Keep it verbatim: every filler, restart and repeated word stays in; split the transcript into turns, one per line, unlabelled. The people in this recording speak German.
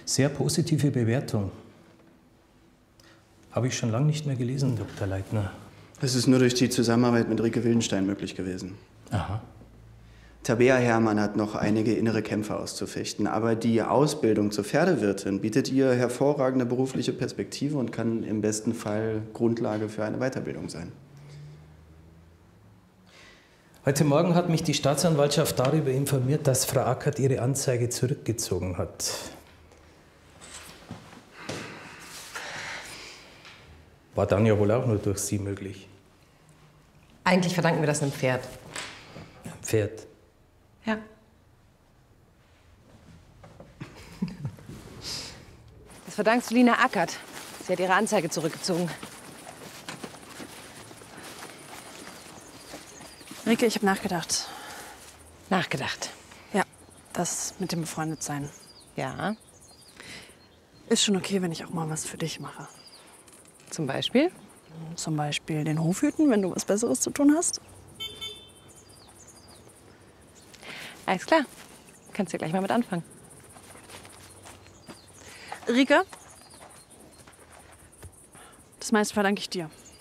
Sehr positive Bewertung. Habe ich schon lange nicht mehr gelesen, Doktor Leitner.
Es ist nur durch die Zusammenarbeit mit Rike Wildenstein möglich gewesen.
Aha.
Tabea Herrmann hat noch einige innere Kämpfe auszufechten, aber die Ausbildung zur Pferdewirtin bietet ihr hervorragende berufliche Perspektive und kann im besten Fall Grundlage für eine Weiterbildung sein.
Heute Morgen hat mich die Staatsanwaltschaft darüber informiert, dass Frau Ackert ihre Anzeige zurückgezogen hat. War dann ja wohl auch nur durch Sie möglich.
Eigentlich verdanken wir das einem Pferd.
Ein Pferd?
Ja. Das verdankst du Lina Ackert. Sie hat ihre Anzeige zurückgezogen.
Rike, ich habe nachgedacht.
Nachgedacht?
Ja, das mit dem Befreundetsein.
Ja.
Ist schon okay, wenn ich auch mal was für dich mache.
Zum Beispiel?
Zum Beispiel den Hof hüten, wenn du was Besseres zu tun hast.
Alles klar. Kannst du gleich mal mit anfangen.
Rike, das meiste verdanke ich dir.